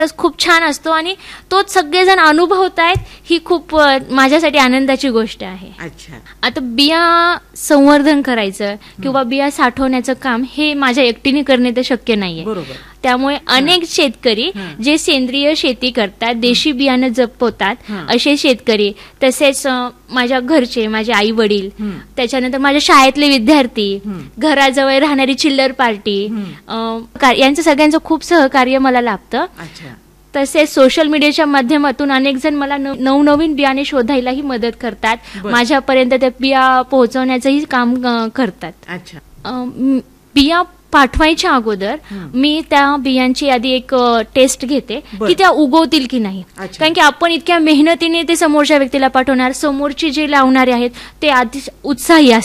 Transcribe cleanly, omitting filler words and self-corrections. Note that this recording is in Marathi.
खूप छान असतो आणि तोच सगळेजण अनुभवतायत ही खूप माझ्यासाठी आनंदाची गोष्ट आहे. अच्छा. आता बिया संवर्धन करायचं किंवा बिया साठवण्याचं काम हे माझ्या एकटीने करणे तर शक्य नाहीये. बरोबर. त्यामुळे अनेक शेतकरी जे सेंद्रिय शेती करतात, देशी बियाणं जपवतात, असे शेतकरी, तसेच माझ्या घरचे, माझे आई वडील, त्याच्यानंतर माझ्या शाळेतले विद्यार्थी, घराजवळ राहणारी चिल्लर पार्टी, यांचं सगळ्यांचं खूप सहकार्य मला लाभतं. अच्छा. तसेच सोशल मीडियाच्या माध्यमातून अनेक जण मला नवनवीन बियाणे शोधायलाही मदत करतात, माझ्यापर्यंत त्या बिया पोहोचवण्याचंही काम करतात. अच्छा. बिया पाठवायच्या अगोदर मी त्या बियांची आधी एक टेस्ट घेते की त्या उगवतील की नाही. कारण की आपण इतक्या मेहनतीने ते समोरच्या व्यक्तीला पाठवणार, समोरचे जे लावणारे आहेत ते आधी उत्साही असतात.